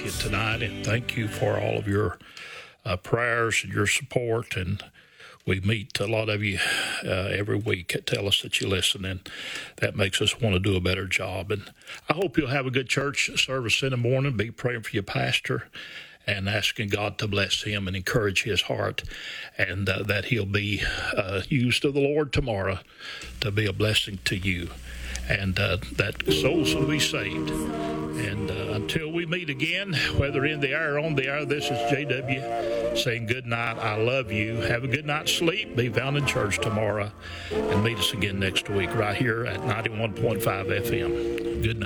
with you tonight, and thank you for all of your prayers and your support. And we meet a lot of you every week. Tell us that you listen, and that makes us want to do a better job. And I hope you'll have a good church service in the morning. Be praying for your pastor and asking God to bless him and encourage his heart, and that he'll be used of the Lord tomorrow to be a blessing to you, and that souls will be saved. And until we meet again, whether in the air or on the air, this is JW saying good night. I love you. Have a good night's sleep. Be found in church tomorrow, and meet us again next week right here at 91.5 FM. Good night.